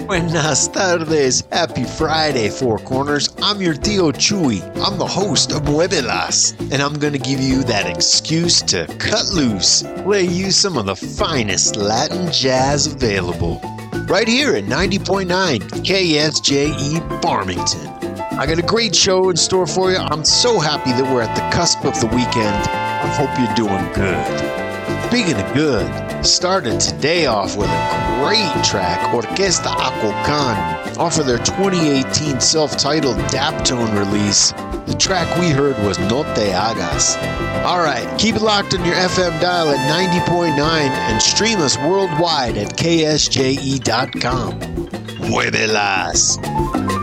Buenas tardes. Happy Friday, Four Corners. I'm your Tio Chuy. I'm the host of Muevelas, and I'm going to give you that excuse to cut loose, play you some of the finest Latin jazz available. Right here at 90.9 KSJE Farmington. I got a great show in store for you. I'm so happy that we're at the cusp of the weekend. I hope you're doing good. Speaking of good, started today off with a great track, Orquesta Acocan, off of their 2018 self-titled Daptone release. The track we heard was No Te Hagas. Alright, keep it locked on your FM dial at 90.9 and stream us worldwide at ksje.com. Muevelas.